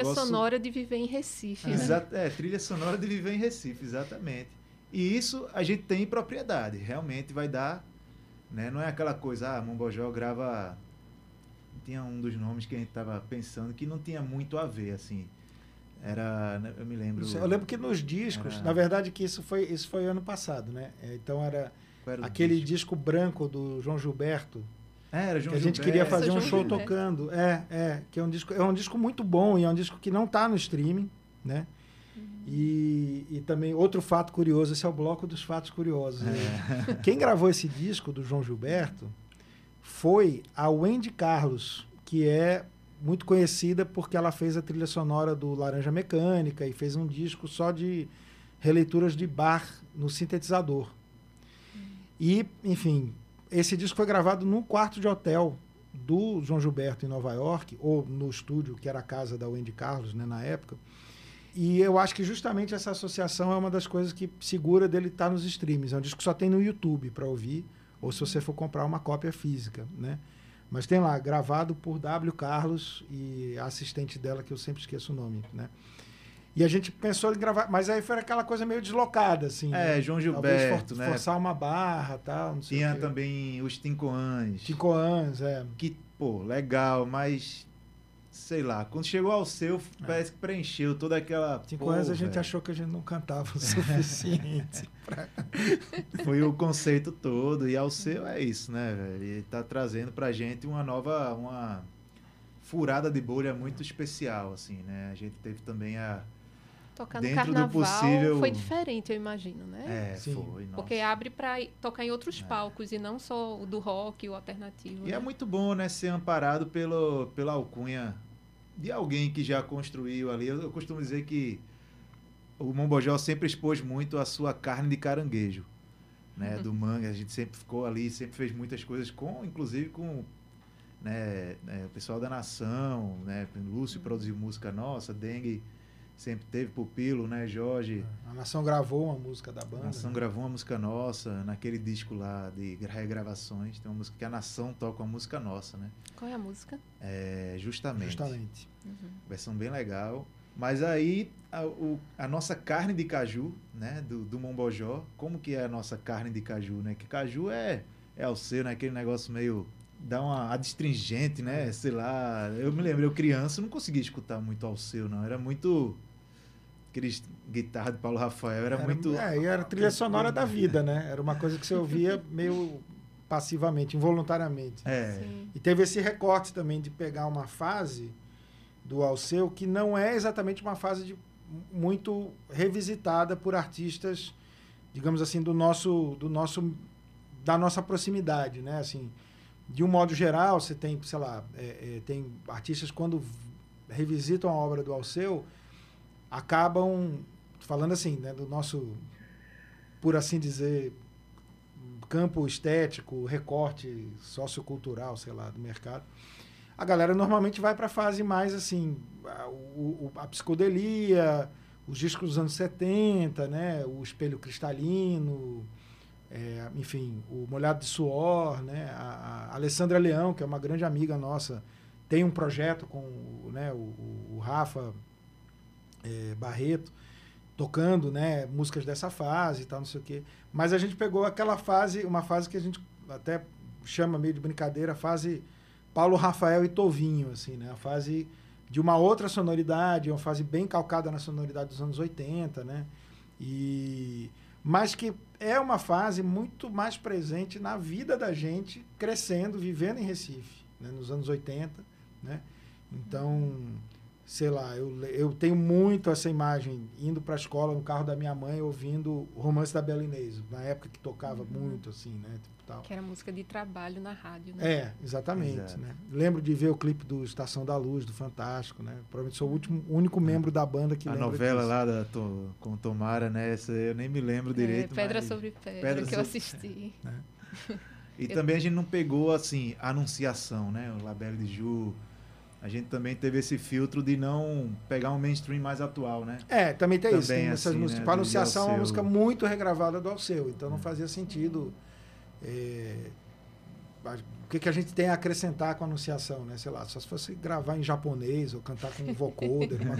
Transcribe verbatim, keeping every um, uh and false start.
negócio... sonora de viver em Recife. É. Né? Exato, é, trilha sonora de viver em Recife, exatamente. E isso a gente tem propriedade, realmente vai dar, né? Não é aquela coisa, ah, Mombojó grava... Tinha um dos nomes que a gente estava pensando que não tinha muito a ver, assim. Era, eu me lembro... Eu lembro que nos discos, era... na verdade que isso foi, isso foi ano passado, né? Então era, era aquele disco? disco branco do João Gilberto, é, era João que a gente Gilberto. queria fazer um João show Gilberto. tocando. É, é, que é um disco, é um disco muito bom e é um disco que não está no streaming, né? Uhum. E, e também outro fato curioso, esse é o bloco dos fatos curiosos. Né? É. Quem gravou esse disco do João Gilberto foi a Wendy Carlos, que é muito conhecida porque ela fez a trilha sonora do Laranja Mecânica e fez um disco só de releituras de Bach no sintetizador. Uhum. E, enfim, esse disco foi gravado num quarto de hotel do João Gilberto em Nova York, ou no estúdio, que era a casa da Wendy Carlos, né, na época. E eu acho que justamente essa associação é uma das coisas que segura dele estar nos streams. É um disco que só tem no YouTube para ouvir, ou se você for comprar uma cópia física, né? Mas tem lá, gravado por W. Carlos e a assistente dela, que eu sempre esqueço o nome, né? E a gente pensou em gravar, mas aí foi aquela coisa meio deslocada, assim. É, né? João Gilberto, for, né? Forçar uma barra e tal, não sei Tinha o quê. também os Tincoãs. Tincoãs, é. Que, pô, legal, mas... Sei lá, quando chegou ao seu, é. parece que preencheu toda aquela... Cinco anos a gente véio. achou que a gente não cantava o suficiente. pra... Foi o conceito todo, e ao seu é isso, né, velho? Ele tá trazendo pra gente uma nova, uma furada de bolha muito especial, assim, né? A gente teve também a... Tocar dentro no carnaval do possível... foi diferente, eu imagino, né? É, Sim. foi, nossa. Porque abre pra tocar em outros é. palcos, e não só o do rock, o alternativo. E né? é muito bom, né, ser amparado pelo, pela alcunha de alguém que já construiu ali. Eu, eu costumo dizer que o Mombojó sempre expôs muito a sua carne de caranguejo, né, uhum. do mangue. A gente sempre ficou ali, sempre fez muitas coisas, com, inclusive com né, né, o pessoal da Nação, né, Lúcio uhum. produziu música nossa, Dengue sempre teve, Pupilo, né, Jorge. A Nação gravou uma música da banda. A Nação né? gravou uma música nossa, naquele disco lá de regravações, tem uma música que a Nação toca, uma música nossa, né? Qual é a música? É, justamente. Justamente. Uhum. Versão bem legal. Mas aí, a, o, a nossa carne de caju, né, do, do Mombojó, como que é a nossa carne de caju, né? Que caju é, é Alceu, né? Aquele negócio meio... dá uma adstringente, né? Sei lá, eu me lembro, eu criança, não conseguia escutar muito Alceu, não. Era muito... aqueles guitarra de Paulo Rafael, era, era muito... É, e era trilha sonora da vida, né? Era uma coisa que você ouvia meio passivamente, involuntariamente. É. E teve esse recorte também de pegar uma fase do Alceu que não é exatamente uma fase de, muito revisitada por artistas, digamos assim, do nosso, do nosso, da nossa proximidade, né? Assim, de um modo geral, você tem, sei lá, é, é, tem artistas quando revisitam a obra do Alceu, acabam falando assim, né, do nosso, por assim dizer, campo estético, recorte sociocultural, sei lá, do mercado. A galera normalmente vai para a fase mais assim, a, o, a psicodelia, os discos dos anos setenta, né, o Espelho Cristalino, é, enfim, o Molhado de Suor, né, a, a Alessandra Leão, que é uma grande amiga nossa, tem um projeto com né, o, o Rafa É, Barreto, tocando né, músicas dessa fase e tal, não sei o quê. Mas a gente pegou aquela fase, uma fase que a gente até chama meio de brincadeira, a fase Paulo Rafael e Tovinho, assim, né? A fase de uma outra sonoridade, uma fase bem calcada na sonoridade dos anos oitenta, né? E... mas que é uma fase muito mais presente na vida da gente, crescendo, vivendo em Recife, né? Nos anos oitenta, né? Então... sei lá, eu, eu tenho muito essa imagem indo para a escola no carro da minha mãe ouvindo o Romance da Bela Inês, na época que tocava uhum. muito, assim, né? Tipo, tal. Que era música de trabalho na rádio, né? É, exatamente. Né? Lembro de ver o clipe do Estação da Luz, do Fantástico, né? Provavelmente sou o último, único membro da banda que a lembra novela disso. lá da, to, com Tomara, né? Essa eu nem me lembro direito. É, Pedra mas... sobre Pedra, Pedra que so... eu assisti. É. E eu... também a gente não pegou, assim, a Anunciação, né? O Labelle de Ju... A gente também teve esse filtro de não pegar um mainstream mais atual, né? É, também tem também isso. Tem essas assim, músicas. Né? Para Anunciação é uma música muito regravada do Alceu, então não fazia sentido. É, o que, que a gente tem a acrescentar com a Anunciação, né? Sei lá, só se fosse gravar em japonês ou cantar com um vocoder, uma